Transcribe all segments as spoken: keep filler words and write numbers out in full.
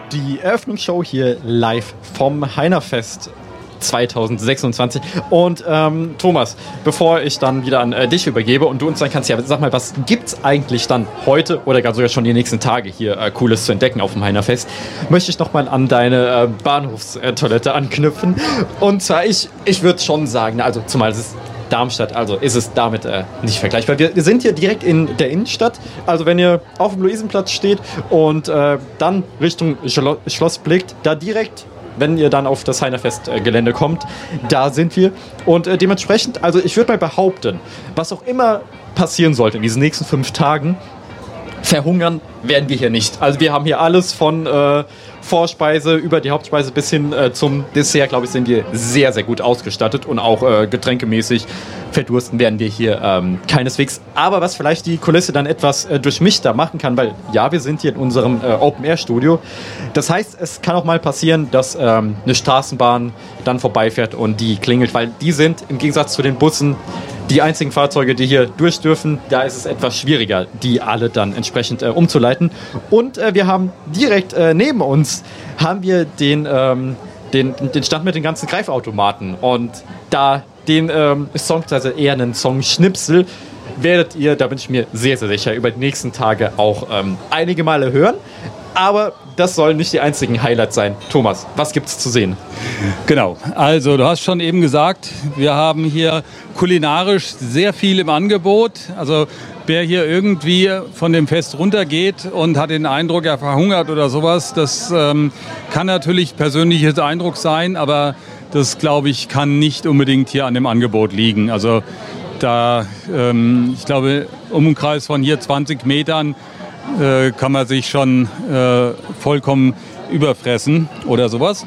die Eröffnungsshow hier live vom Heinerfest zwanzig sechsundzwanzig. Und ähm, Thomas, bevor ich dann wieder an äh, dich übergebe und du uns dann kannst, ja, sag mal, was gibt's eigentlich dann heute oder gar sogar schon die nächsten Tage hier äh, Cooles zu entdecken auf dem Heinerfest, möchte ich nochmal an deine äh, Bahnhofstoilette anknüpfen. Und zwar, ich, ich würde schon sagen, also zumal es ist Darmstadt, also ist es damit äh, nicht vergleichbar. Wir, wir sind hier direkt in der Innenstadt, also wenn ihr auf dem Luisenplatz steht und äh, dann Richtung Schlo- Schloss blickt, da direkt, wenn ihr dann auf das Heinerfest-Gelände kommt, da sind wir. Und äh, dementsprechend, also ich würde mal behaupten, was auch immer passieren sollte in diesen nächsten fünf Tagen, verhungern werden wir hier nicht. Also wir haben hier alles von äh, Vorspeise über die Hauptspeise bis hin äh, zum Dessert, glaube ich, sind wir sehr, sehr gut ausgestattet und auch äh, getränkemäßig verdursten werden wir hier ähm, keineswegs. Aber was vielleicht die Kulisse dann etwas äh, durchmischter machen kann, weil ja, wir sind hier in unserem äh, Open-Air-Studio. Das heißt, es kann auch mal passieren, dass ähm, eine Straßenbahn dann vorbeifährt und die klingelt, weil die sind im Gegensatz zu den Bussen die einzigen Fahrzeuge, die hier durch dürfen. Da ist es etwas schwieriger, die alle dann entsprechend äh, umzuleiten. Und äh, wir haben direkt äh, neben uns haben wir den, ähm, den, den Stand mit den ganzen Greifautomaten. Und da den ähm, Song, also eher einen Song-Schnipsel, werdet ihr, da bin ich mir sehr, sehr sicher, über die nächsten Tage auch ähm, einige Male hören. Aber das sollen nicht die einzigen Highlights sein. Thomas, was gibt's zu sehen? Genau, also du hast schon eben gesagt, wir haben hier kulinarisch sehr viel im Angebot. Also wer hier irgendwie von dem Fest runtergeht und hat den Eindruck, er verhungert oder sowas, das ähm, kann natürlich persönlicher Eindruck sein, aber das, glaube ich, kann nicht unbedingt hier an dem Angebot liegen. Also da, ähm, ich glaube, um einen Kreis von hier zwanzig Metern äh, kann man sich schon äh, vollkommen überfressen oder sowas.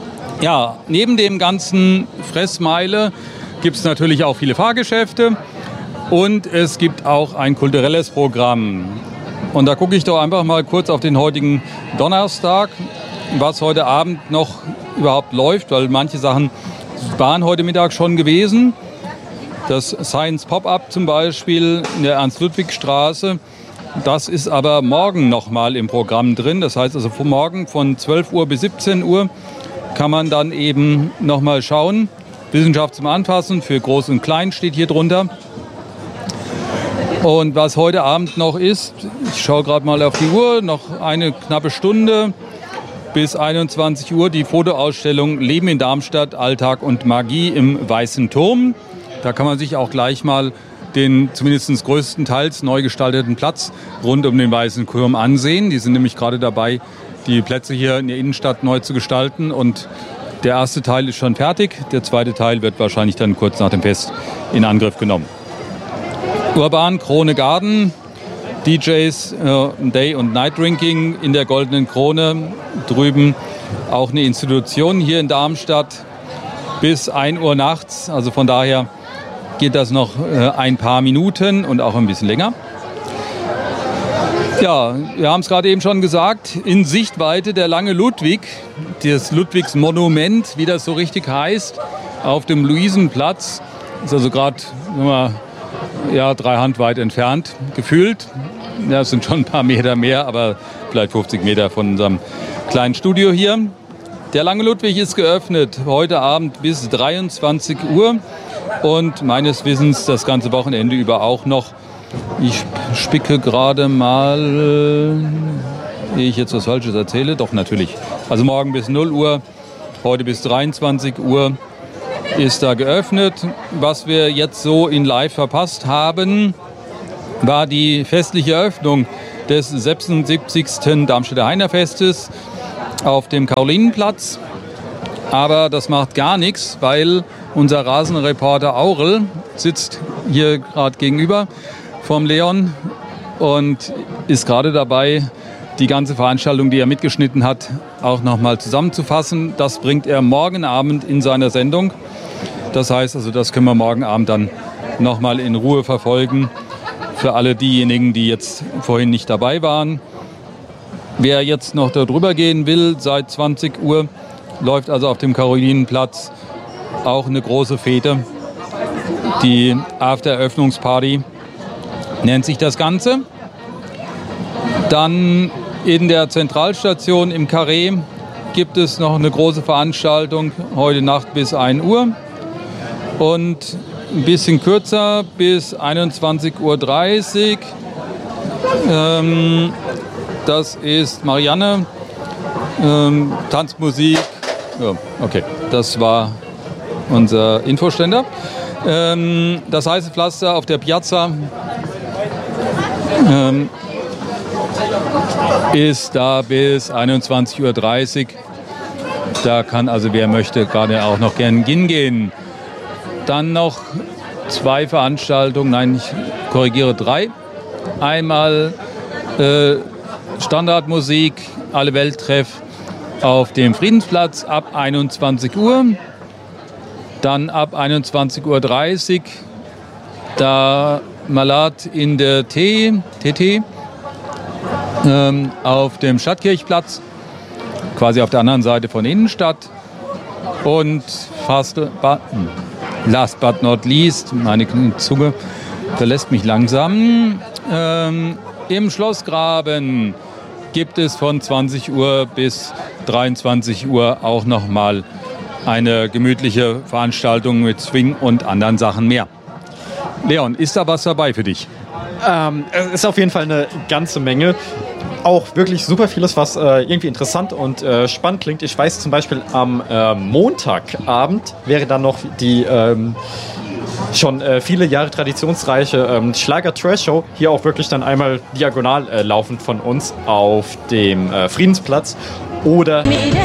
Ja, neben dem ganzen Fressmeile gibt es natürlich auch viele Fahrgeschäfte und es gibt auch ein kulturelles Programm. Und da gucke ich doch einfach mal kurz auf den heutigen Donnerstag, was heute Abend noch überhaupt läuft, weil manche Sachen waren heute Mittag schon gewesen. Das Science Pop-Up zum Beispiel in der Ernst-Ludwig-Straße, das ist aber morgen nochmal im Programm drin. Das heißt also von morgen von zwölf Uhr bis siebzehn Uhr kann man dann eben nochmal schauen. Wissenschaft zum Anfassen für Groß und Klein steht hier drunter. Und was heute Abend noch ist, ich schaue gerade mal auf die Uhr, noch eine knappe Stunde bis einundzwanzig Uhr die Fotoausstellung Leben in Darmstadt, Alltag und Magie im Weißen Turm. Da kann man sich auch gleich mal den zumindest größtenteils neu gestalteten Platz rund um den Weißen Turm ansehen. Die sind nämlich gerade dabei, die Plätze hier in der Innenstadt neu zu gestalten. Und der erste Teil ist schon fertig. Der zweite Teil wird wahrscheinlich dann kurz nach dem Fest in Angriff genommen. Urban Krone Garden, D Js, äh, Day- und Night-Drinking in der Goldenen Krone. Drüben auch eine Institution hier in Darmstadt bis ein Uhr nachts. Also von daher geht das noch äh, ein paar Minuten und auch ein bisschen länger. Ja, wir haben es gerade eben schon gesagt, in Sichtweite der lange Ludwig, das Ludwigs Monument, wie das so richtig heißt, auf dem Luisenplatz. Ist also gerade ja, drei Hand weit entfernt, gefühlt. Ja, es sind schon ein paar Meter mehr, aber vielleicht fünfzig Meter von unserem kleinen Studio hier. Der lange Ludwig ist geöffnet heute Abend bis dreiundzwanzig Uhr und meines Wissens das ganze Wochenende über auch noch. Ich spicke gerade mal, ehe ich jetzt was Falsches erzähle, doch natürlich. Also morgen bis null Uhr, heute bis dreiundzwanzig Uhr ist da geöffnet. Was wir jetzt so in live verpasst haben, war die festliche Eröffnung des sechsundsiebzigsten Darmstädter Heinerfestes auf dem Karolinenplatz. Aber das macht gar nichts, weil unser Rasenreporter Aurel sitzt hier gerade gegenüber vom Leon und ist gerade dabei, die ganze Veranstaltung, die er mitgeschnitten hat, auch nochmal zusammenzufassen. Das bringt er morgen Abend in seiner Sendung. Das heißt also, das können wir morgen Abend dann nochmal in Ruhe verfolgen. Für alle diejenigen, die jetzt vorhin nicht dabei waren. Wer jetzt noch darüber gehen will, seit zwanzig Uhr läuft also auf dem Karolinenplatz auch eine große Fete. Die After-Eröffnungsparty nennt sich das Ganze. Dann In der Zentralstation im Carré gibt es noch eine große Veranstaltung, heute Nacht bis ein Uhr. Und ein bisschen kürzer, bis einundzwanzig Uhr dreißig. Ähm, das ist Marianne, ähm, Tanzmusik. Ja, okay, das war unser Infoständer. Ähm, das heiße Pflaster auf der Piazza ähm, ist da bis einundzwanzig Uhr dreißig. Da kann also, wer möchte, gerade auch noch gern hingehen. Dann noch zwei Veranstaltungen, nein, ich korrigiere drei. Einmal äh, Standardmusik, alle Welttreff auf dem Friedensplatz ab einundzwanzig Uhr. Dann ab einundzwanzig Uhr dreißig da Malat in der T, T T ähm, auf dem Stadtkirchplatz, quasi auf der anderen Seite von Innenstadt. Und fast, last but not least, meine Zunge verlässt mich langsam, ähm, im Schlossgraben gibt es von zwanzig Uhr bis dreiundzwanzig Uhr auch nochmal eine gemütliche Veranstaltung mit Swing und anderen Sachen mehr. Leon, ist da was dabei für dich? Ähm, es ist auf jeden Fall eine ganze Menge. Auch wirklich super vieles, was äh, irgendwie interessant und äh, spannend klingt. Ich weiß zum Beispiel, am äh, Montagabend wäre dann noch die ähm, schon äh, viele Jahre traditionsreiche ähm, Schlager-Trash-Show. Hier auch wirklich dann einmal diagonal äh, laufend von uns auf dem äh, Friedensplatz. Oder...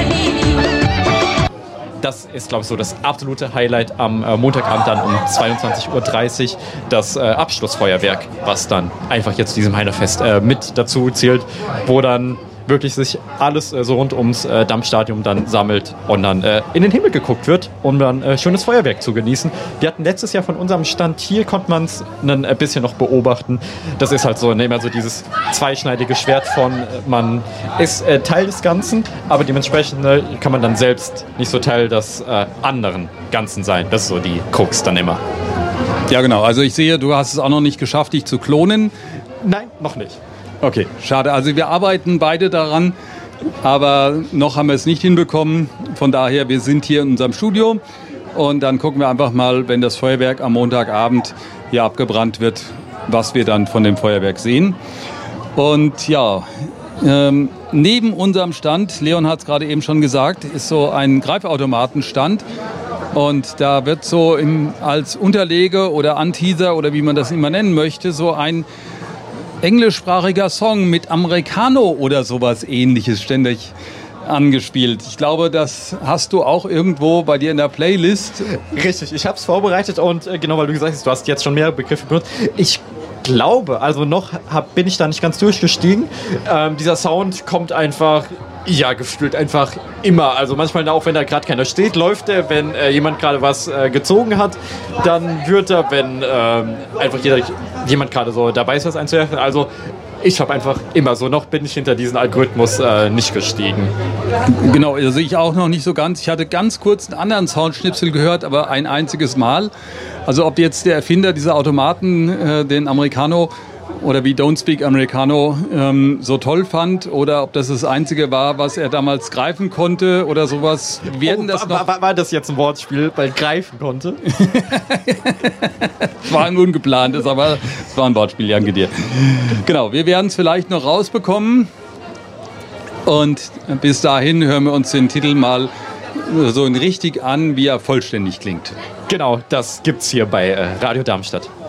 Das ist, glaube ich, so das absolute Highlight am äh, Montagabend dann um zweiundzwanzig Uhr dreißig, das äh, Abschlussfeuerwerk, was dann einfach jetzt diesem Heinerfest äh, mit dazu zählt, wo dann wirklich sich alles äh, so rund ums äh, Dammstadion dann sammelt und dann äh, in den Himmel geguckt wird, um dann äh, schönes Feuerwerk zu genießen. Wir hatten letztes Jahr von unserem Stand hier, konnte man es ein äh, bisschen noch beobachten. Das ist halt so, ne, immer so dieses zweischneidige Schwert von, äh, man ist äh, Teil des Ganzen, aber dementsprechend ne, kann man dann selbst nicht so Teil des äh, anderen Ganzen sein. Das ist so die Krux dann immer. Ja genau, also ich sehe, du hast es auch noch nicht geschafft, dich zu klonen. Nein, noch nicht. Okay, schade. Also wir arbeiten beide daran, aber noch haben wir es nicht hinbekommen. Von daher, wir sind hier in unserem Studio und dann gucken wir einfach mal, wenn das Feuerwerk am Montagabend hier abgebrannt wird, was wir dann von dem Feuerwerk sehen. Und ja, ähm, neben unserem Stand, Leon hat es gerade eben schon gesagt, ist so ein Greifautomatenstand. Und da wird so im, als Unterlege oder Anteaser oder wie man das immer nennen möchte, so ein englischsprachiger Song mit Americano oder sowas Ähnliches ständig angespielt. Ich glaube, das hast du auch irgendwo bei dir in der Playlist. Richtig, ich habe es vorbereitet und äh, genau, weil du gesagt hast, du hast jetzt schon mehrere Begriffe benutzt. Ich glaube, also noch hab, bin ich da nicht ganz durchgestiegen. Ähm, dieser Sound kommt einfach, ja, gefühlt einfach immer. Also manchmal auch, wenn da gerade keiner steht, läuft er. Wenn äh, jemand gerade was äh, gezogen hat, dann wird er, wenn ähm, einfach jeder, jemand gerade so dabei ist, was einzuwerfen. Also ich habe einfach immer so, noch bin ich hinter diesen Algorithmus äh, nicht gestiegen. Genau, also ich auch noch nicht so ganz. Ich hatte ganz kurz einen anderen Soundschnipsel gehört, aber ein einziges Mal. Also ob jetzt der Erfinder dieser Automaten äh, den Americano oder wie Don't Speak Americano ähm, so toll fand oder ob das das Einzige war, was er damals greifen konnte oder sowas. Wir werden oh, das noch war, war das jetzt ein Wortspiel, weil greifen konnte? Es war ein ungeplantes, aber es war ein Wortspiel, danke dir. Genau, wir werden es vielleicht noch rausbekommen und bis dahin hören wir uns den Titel mal so richtig an, wie er vollständig klingt. Genau, das gibt's hier bei äh, Radio Darmstadt.